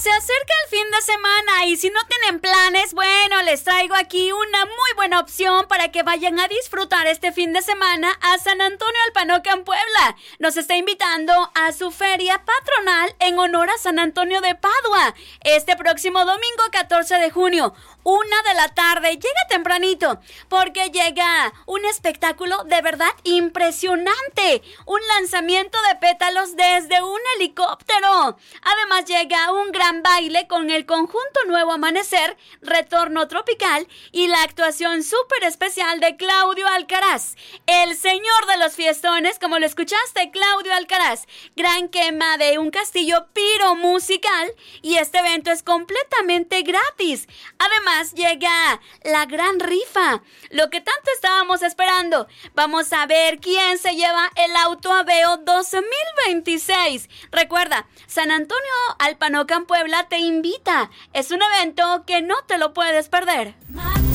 Se acerca el fin de semana y si no tienen planes, bueno, les traigo aquí una muy buena opción para que vayan a disfrutar este fin de semana a San Antonio Alpanoca, Puebla. Nos está invitando a su feria patronal en honor a San Antonio de Padua. Este próximo domingo 14 de junio, 1:00 p.m. Llega tempranito porque llega un espectáculo de verdad impresionante. Un lanzamiento de pétalos desde un helicóptero. Además llega un gran baile con el conjunto Nuevo Amanecer, Retorno Tropical y la actuación súper especial de Claudio Alcaraz, el señor de los fiestones, como lo escuchaste, Claudio Alcaraz. Gran quema de un castillo piro musical y este evento es completamente gratis. Además llega la gran rifa, lo que tanto estábamos esperando. Vamos a ver quién se lleva el auto Aveo 2026. Recuerda, San Antonio Alpanoca, Puebla te invita. Es un evento que no te lo puedes perder.